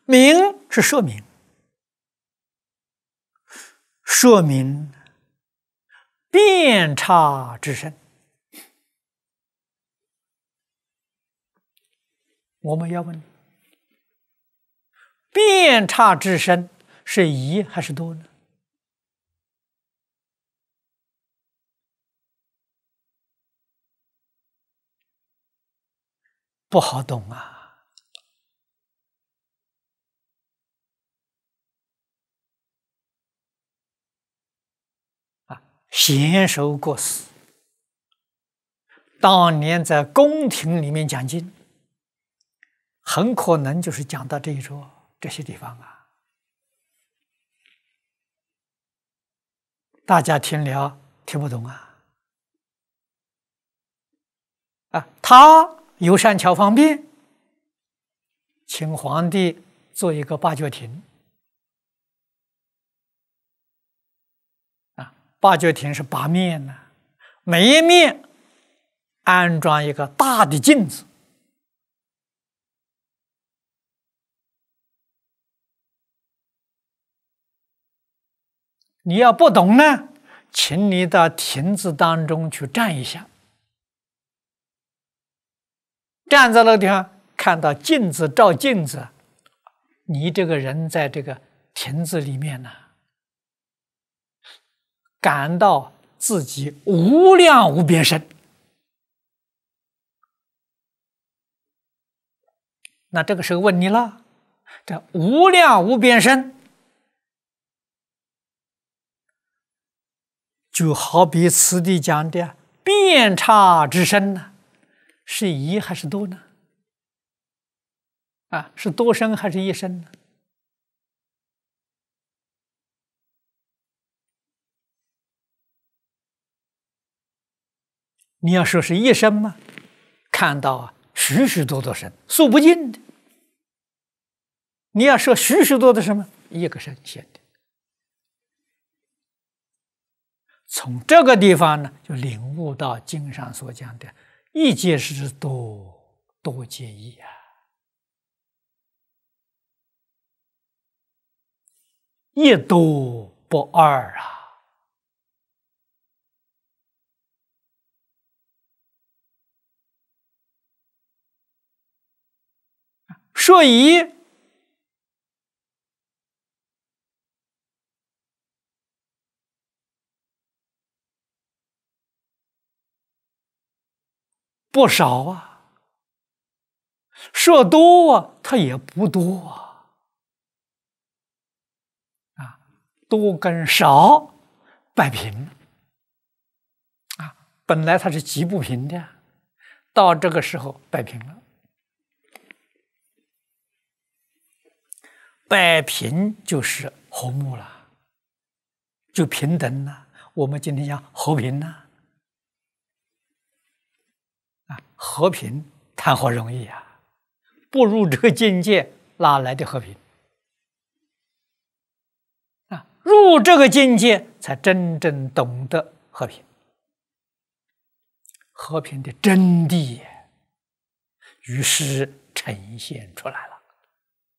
明是说明，说明遍察之身。我们要问：遍察之身是一还是多呢？不好懂啊！贤首过世，当年在宫廷里面讲经，很可能就是讲到这一桌这些地方啊。大家听了听不懂啊？他有善巧方便，请皇帝做一个八角亭。八角亭是八面呢，每一面安装一个大的镜子。你要不懂呢，请你到亭子当中去站一下，站在那个地方，看到镜子照镜子，你这个人在这个亭子里面呢，感到自己无量无边身。那这个时候问你了，这无量无边身，就好比此地讲的遍察之身呢，是一还是多呢？是多身还是一身呢？你要说是一身嘛，看到许许多多身，数不尽的。你要说许许多多什么，一个身现的。从这个地方呢，就领悟到经上所讲的“一皆是多，多皆一”啊，一多不二啊。说一不少啊，说多啊，它也不多啊，多跟少摆平啊，本来它是极不平的，到这个时候摆平了。摆平就是和睦了，就平等了。我们今天讲和平呢，和平谈何容易啊！不入这个境界，哪来的和平？入这个境界，才真正懂得和平。和平的真谛，于是呈现出来了。